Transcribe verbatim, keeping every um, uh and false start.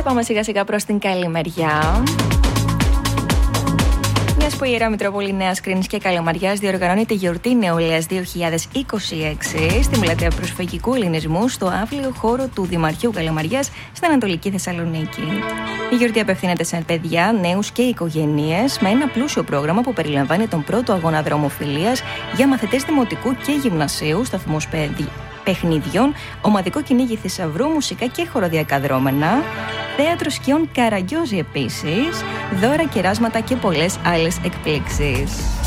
πάμε σιγά σιγά προς την καλημεριά. Μιας που η Ιερά Μητρόπολη Νέας Κρίνης και Καλαμαριάς διοργανώνει τη γιορτή Νεολαίας δύο χιλιάδες είκοσι έξι στην πλατεία Προσφυγικού Ελληνισμού στο αύλιο χώρο του Δημαρχείου Καλαμαριάς στην Ανατολική Θεσσαλονίκη. Η γιορτή απευθύνεται σε παιδιά, νέους και οικογένειες με ένα πλούσιο πρόγραμμα που περιλαμβάνει τον πρώτο αγώνα δρομοφιλίας για μαθητές δημοτικού και γυμνασίου, σταθμούς παιχνιδιών, ομαδικό κυνήγι θησαυρού, μουσικά και χοροδιακά δρόμενα, θέατρο σκιών Καραγκιόζη επίσης, δώρα, κεράσματα και πολλές άλλες εκπλήξεις.